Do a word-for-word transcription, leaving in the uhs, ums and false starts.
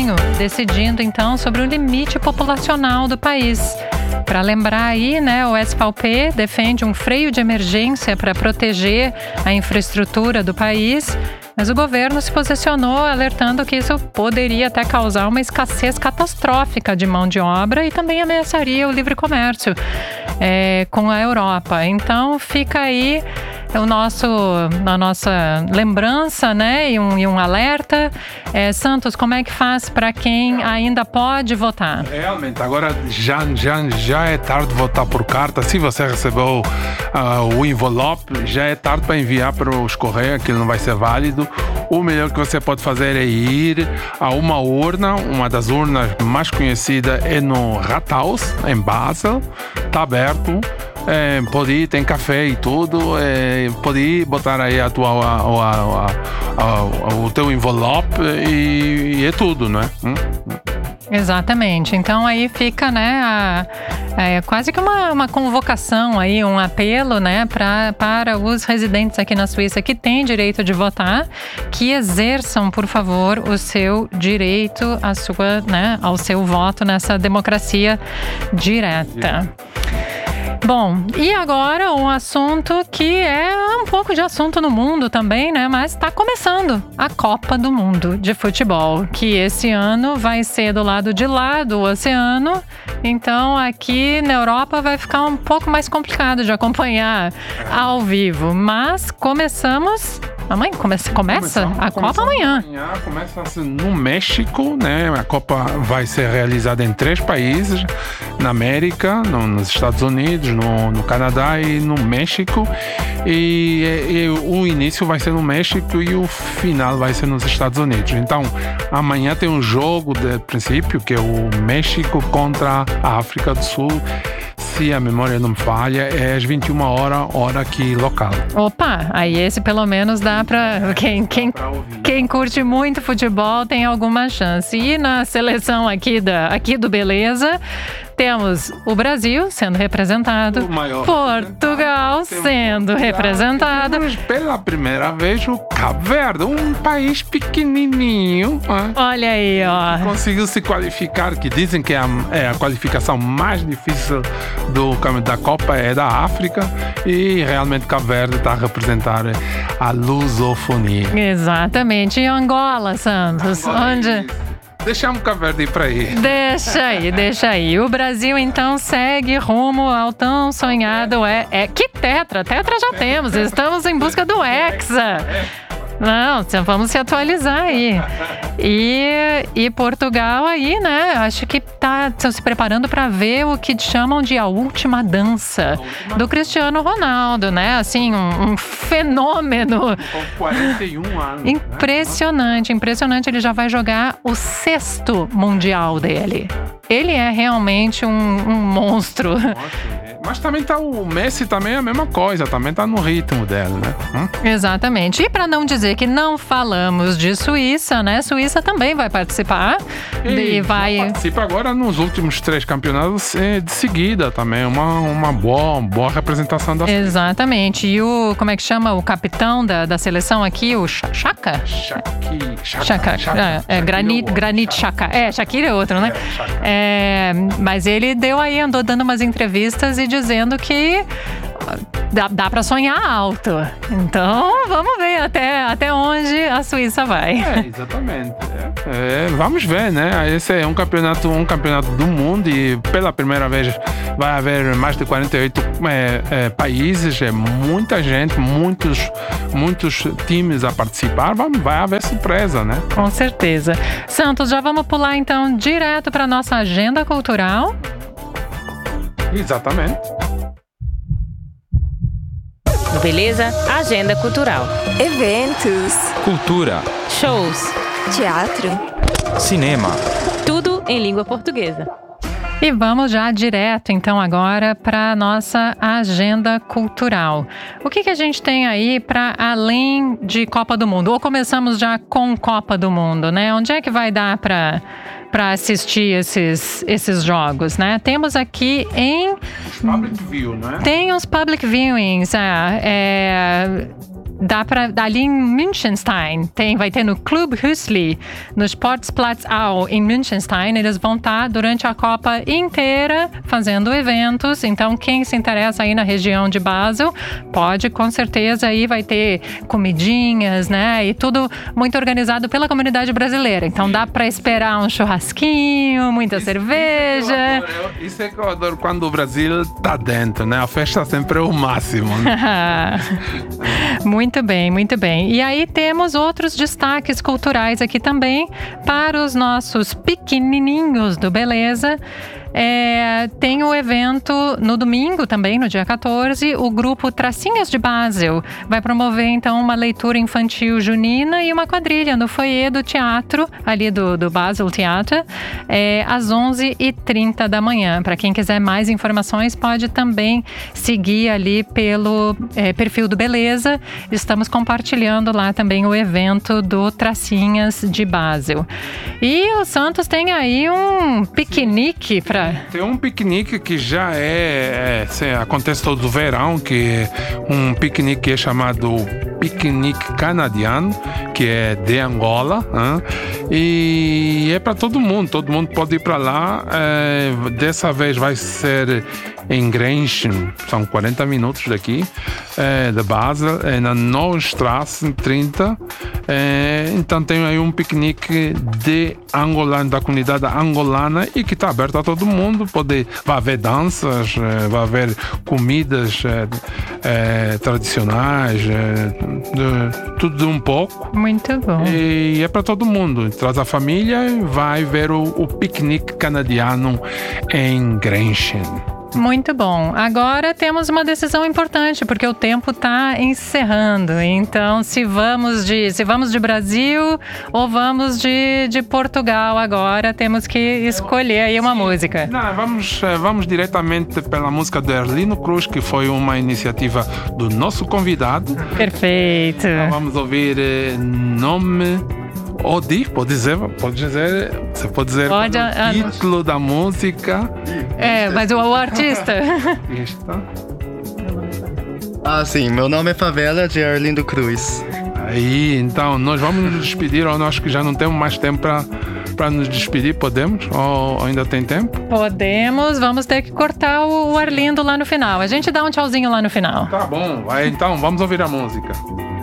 sozinho, decidindo então sobre o limite populacional do país. Para lembrar aí, né, o S V P defende um freio de emergência para proteger a infraestrutura do país, mas o governo se posicionou alertando que isso poderia até causar uma escassez catastrófica de mão de obra e também ameaçaria o livre comércio é, com a Europa. Então fica aí o nosso, a nossa lembrança, né, e um, e um alerta. É, Santos, como é que faz para quem ainda pode votar? Realmente, agora já, já, já é tarde de votar por carta. Se você recebeu uh, o envelope, já é tarde para enviar para os Correios, que não vai ser válido. O melhor que você pode fazer é ir a uma urna, uma das urnas mais conhecidas é no Rathaus, em Basel. Está aberto. É, pode ir, tem café e tudo, é, pode ir botar aí a tua, a, a, a, a, o teu envelope e, e é tudo, não é? Hum? Exatamente, então aí fica, né, a, é, quase que uma, uma convocação aí, um apelo, né, pra, para os residentes aqui na Suíça que têm direito de votar, que exerçam, por favor, o seu direito, a sua, né, ao seu voto nessa democracia direta. Bom, e agora um assunto que é um pouco de assunto no mundo também, né? Mas está começando a Copa do Mundo de Futebol, que esse ano vai ser do lado de lá do oceano. Então aqui na Europa vai ficar um pouco mais complicado de acompanhar ao vivo. Mas começamos... Amanhã começa, começa a Copa amanhã. amanhã. Começa no México, né? A Copa vai ser realizada em três países, na América, no, nos Estados Unidos, no, no Canadá e no México. E, e o início vai ser no México e o final vai ser nos Estados Unidos. Então, amanhã tem um jogo de princípio, que é o México contra a África do Sul. Se a memória não me falha, é às vinte e uma horas, hora aqui local. Opa, aí esse pelo menos dá pra... Quem, quem, quem curte muito futebol tem alguma chance. E na seleção aqui, da, aqui do Beleza, temos o Brasil sendo representado, Portugal sendo representado. Temos pela primeira vez o Cabo Verde, um país pequenininho. Olha aí, ó. Conseguiu se qualificar, que dizem que é a, é a qualificação mais difícil do da Copa é da África, e realmente Cabo Verde está a representar a lusofonia. Exatamente. E Angola, Santos? Angola, onde... Deixamos o Cabo Verde ir para aí. Deixa aí, deixa aí. O Brasil, então, segue rumo ao tão sonhado... É, é, que tetra? Tetra já temos. Estamos em busca do Hexa. Não, vamos se atualizar aí. E, e Portugal aí, né? Acho que tá se preparando para ver o que chamam de a última dança do Cristiano Ronaldo, né? Assim, um, um fenômeno. Com quarenta e um anos. Impressionante, né? impressionante. Ele já vai jogar o sexto mundial dele. Ele é realmente um, um monstro. Mas também tá o Messi também é a mesma coisa, também tá no ritmo dela, né? Hum? Exatamente. E para não dizer que não falamos de Suíça, né? Suíça também vai participar. E, e vai participa agora nos últimos três campeonatos de seguida também. Uma, uma boa, boa representação da Suíça. Exatamente. E o, como é que chama o capitão da, da seleção aqui? O Xhaka? Shaqiri. Xhaka. É, é, Granit, Granit Xhaka. É, Shaqiri é outro, né? É, mas ele deu aí, andou dando umas entrevistas e dizendo que dá, dá para sonhar alto. Então, vamos ver até, até onde a Suíça vai. É, exatamente. É, é, vamos ver, né? Esse é um campeonato, um campeonato do mundo e pela primeira vez vai haver mais de quarenta e oito é, é, países, é muita gente, muitos, muitos times a participar. Vai, vai haver surpresa, né? Com certeza. Santos, já vamos pular então direto para nossa agenda cultural. Exatamente. Beleza? Agenda cultural. Eventos. Cultura. Shows. Teatro. Cinema. Tudo em língua portuguesa. E vamos já direto, então, agora para a nossa agenda cultural. O que, que a gente tem aí para além de Copa do Mundo? Ou começamos já com Copa do Mundo, né? Onde é que vai dar para para assistir esses, esses jogos, né? Temos aqui em... Public view, não é? Tem os public viewings, é... é dá pra, ali em Münchenstein, tem, vai ter no Club Hüsli, no Sportplatz Au, em Münchenstein. Eles vão estar durante a Copa inteira fazendo eventos. Então, quem se interessa aí na região de Basel, pode, com certeza, aí vai ter comidinhas, né? E tudo muito organizado pela comunidade brasileira. Então, dá pra esperar um churrasquinho, muita Isso, cerveja. Isso, eu, isso é que eu adoro quando o Brasil tá dentro, né? A festa sempre é o máximo, né? Muito bem, muito bem. E aí temos outros destaques culturais aqui também para os nossos pequenininhos do Beleza. É, tem o evento no domingo também, no dia quatorze, o grupo Tracinhas de Basel vai promover então uma leitura infantil junina e uma quadrilha no foyer do teatro, ali do, do Basel Theater, é, às onze e trinta da manhã. Para quem quiser mais informações, pode também seguir ali pelo é, perfil do Beleza. Estamos compartilhando lá também o evento do Tracinhas de Basel. E o Santos tem aí um piquenique para Tem um piquenique que já é, é se acontece todo o verão, que é um piquenique que é chamado piquenique canadiano, que é de Angola, hein? E é para todo mundo, todo mundo pode ir para lá. É, dessa vez vai ser em Grenchen, são quarenta minutos daqui, é, de Basel, é na Neustrasse trinta. É, então tem aí um piquenique de angolano, da comunidade angolana, e que está aberto a todo mundo. Pode, vai haver danças, é, vai haver comidas é, é, tradicionais, é, de, tudo de um pouco. Muito bom. E é para todo mundo. Traz a família e vai ver o, o piquenique canadiano em Grenchen. Muito bom. Agora temos uma decisão importante, porque o tempo está encerrando. Então, se vamos de, se vamos de Brasil ou vamos de, de Portugal agora, temos que escolher aí uma música. Não, vamos, vamos diretamente pela música do Arlindo Cruz, que foi uma iniciativa do nosso convidado. Perfeito. Então, vamos ouvir eh, Nome Odi, pode dizer, pode dizer, você pode dizer pode, o a, título a, da música. É, mas o, o artista. Está. Ah, sim, meu nome é Favela, de Arlindo Cruz. Aí, então, nós vamos nos despedir, ou nós que já não temos mais tempo para para nos despedir, podemos? Ou ainda tem tempo? Podemos, vamos ter que cortar o, o Arlindo lá no final. A gente dá um tchauzinho lá no final. Tá bom, vai, então, vamos ouvir a música.